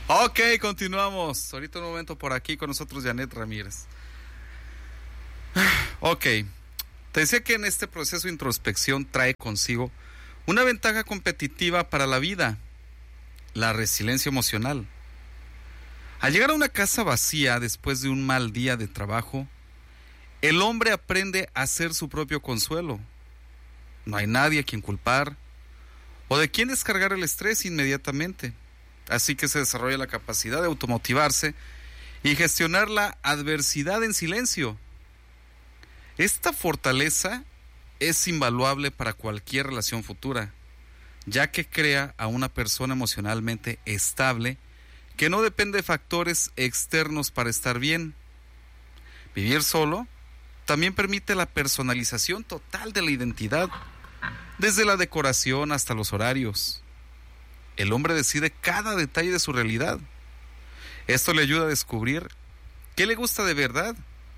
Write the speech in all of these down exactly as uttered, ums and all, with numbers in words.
Ok, continuamos. Ahorita un momento por aquí con nosotros Janet Ramírez. Ok, te decía que en este proceso de introspección trae consigo una ventaja competitiva para la vida, la resiliencia emocional. Al llegar a una casa vacía después de un mal día de trabajo, el hombre aprende a ser su propio consuelo. No hay nadie a quien culpar o de quien descargar el estrés inmediatamente. Así que se desarrolla la capacidad de automotivarse y gestionar la adversidad en silencio. Esta fortaleza es invaluable para cualquier relación futura, ya que crea a una persona emocionalmente estable que no depende de factores externos para estar bien. Vivir solo también permite la personalización total de la identidad, desde la decoración hasta los horarios. El hombre decide cada detalle de su realidad. Esto le ayuda a descubrir qué le gusta de verdad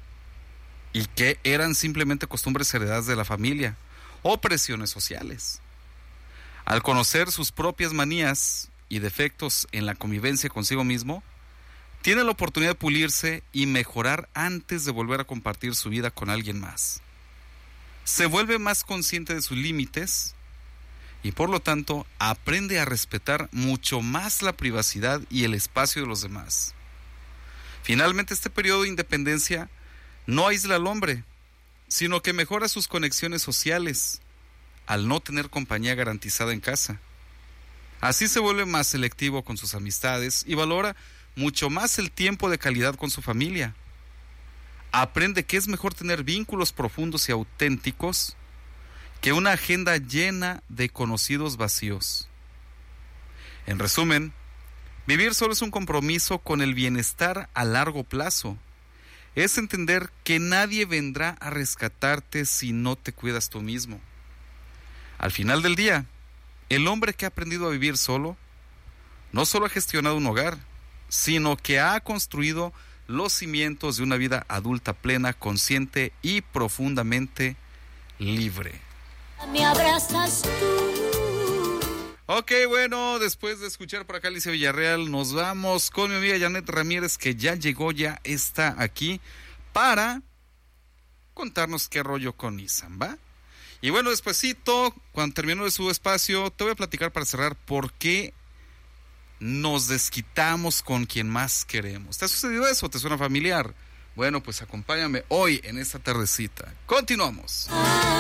y qué eran simplemente costumbres heredadas de la familia o presiones sociales. Al conocer sus propias manías y defectos en la convivencia consigo mismo, tiene la oportunidad de pulirse y mejorar antes de volver a compartir su vida con alguien más. Se vuelve más consciente de sus límites y por lo tanto aprende a respetar mucho más la privacidad y el espacio de los demás. Finalmente, este periodo de independencia no aísla al hombre, sino que mejora sus conexiones sociales al no tener compañía garantizada en casa. Así se vuelve más selectivo con sus amistades y valora mucho más el tiempo de calidad con su familia. Aprende que es mejor tener vínculos profundos y auténticos que una agenda llena de conocidos vacíos. En resumen, vivir solo es un compromiso con el bienestar a largo plazo. Es entender que nadie vendrá a rescatarte si no te cuidas tú mismo. Al final del día, el hombre que ha aprendido a vivir solo, no solo ha gestionado un hogar, sino que ha construido los cimientos de una vida adulta plena, consciente y profundamente libre. Me abrazas tú. Ok, bueno, después de escuchar por acá a Alicia Villarreal, nos vamos con mi amiga Janet Ramírez, que ya llegó, ya está aquí, para contarnos qué rollo con Nissan, ¿va? Y bueno, despuesito, cuando termino de su espacio, te voy a platicar para cerrar por qué nos desquitamos con quien más queremos. ¿Te ha sucedido eso? ¿Te suena familiar? Bueno, pues acompáñame hoy en esta tardecita. Continuamos.